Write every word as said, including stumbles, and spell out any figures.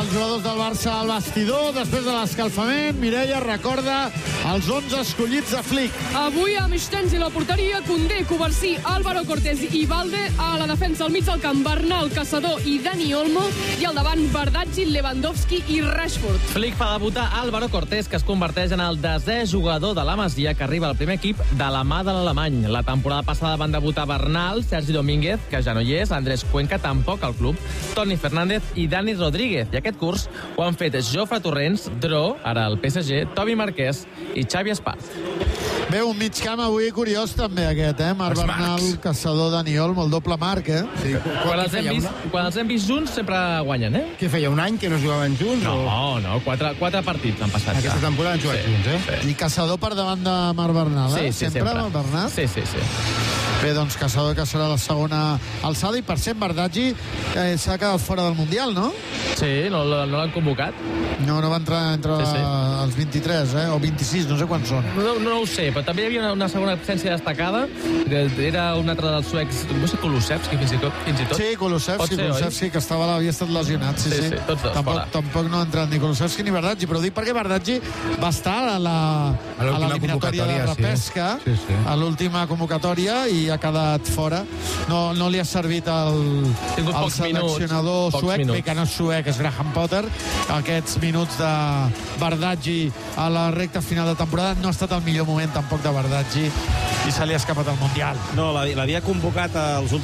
els jugadors del Barça al vestidor després de l'escalfament. Mireia recorda els onze escollits de Flick. Avui amb Stenzi a la porteria, Koundé, Covarsí, Álvaro Cortés i Valde. A la defensa al mig del camp, Bernal, Caçador i Dani Olmo. I al davant, Bardaggi, Lewandowski i Rashford. Flick fa debutar Álvaro Cortés, que es converteix en el desè jugador de la Masia que arriba al primer equip de la mà de l'alemany. La temporada passada van debutar Bernal, Sergi Domínguez, que ja no hi és, Andrés Cuenca tampoc al club, Toni Fernández i Dani Rodríguez. I aquest curs ho han fet Jofre Torrents, Dro, ara al P S G, Tobi Marquès i Xavi Espart. Bé, un mig camp avui curiós també aquest, eh? Marc Bernal, Caçador, Dani Olmo, el doble Marc, eh? Sí. Quan, els hem vist, quan els hem vist junts sempre guanyen, eh? Què feia, un any que no jugaven junts? No, o... no, quatre, quatre partits han passat. Aquesta ja. temporada han jugat sí, junts, eh? Sí. I Caçador per davant de Marc Bernal, eh? Sí, sí, sempre, sempre. Marc Bernal? Sí, sí, sí. Bé, doncs Caçador, que serà la segona alçada, i per cent Bardaggi eh, s'ha quedat fora del Mundial, no? Sí, no, no l'han convocat. No, no va entrar entre Sí, sí. els vint-i-tres, eh? O vint-i-sis, no sé quants són. No, no ho sé, però també hi havia una, una segona absència destacada. Era un altre dels suecs, no sé, Kulusevski, fins i tot. Fins i tot. Sí, Kulusevski, ser, Kulusevski, que estava, havia estat lesionat. Sí, Sí, sí. sí, tots dos, tampoc, fora. tampoc no ha entrat ni Kulusevski ni Bardaggi, però ho dic perquè Bardaggi va estar a la A l'última a l'eliminatòria de convocatòria, sí. repesca, Sí, sí. a l'última convocatòria, i ha quedat fora. No, no li ha servit el, Tingut el pocs minuts, seleccionador pocs suec, minuts. bé que no és suec, és Graham Potter. Aquests minuts de Bardaggi a la recta final de temporada no ha estat el millor moment tampoc de Bardaggi, i se li ha escapat el Mundial. No, l'havia convocat als últims